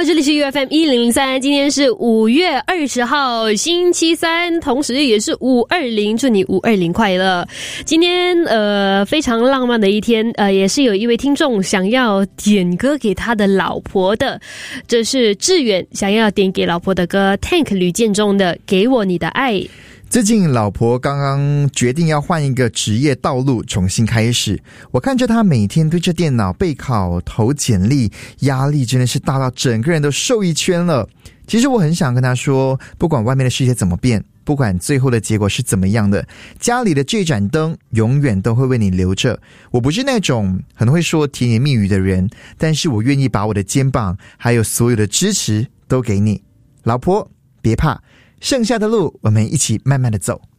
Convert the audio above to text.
这里是 UFM 1003，今天是5月20号，星期三，同时也是520，祝你520快乐。今天非常浪漫的一天，也是有一位听众想要点歌给他的老婆的，这是志远想要点给老婆的歌 Tank 吕建中的《给我你的爱》。 最近老婆刚刚决定要换一个职业道路，重新开始。我看着她每天对着电脑备考投简历，压力真的是大到整个人都瘦一圈了。其实我很想跟她说，不管外面的世界怎么变，不管最后的结果是怎么样的，家里的这盏灯永远都会为你留着。我不是那种很会说甜言蜜语的人，但是我愿意把我的肩膀还有所有的支持都给你。老婆别怕，剩下的路我们一起慢慢的走。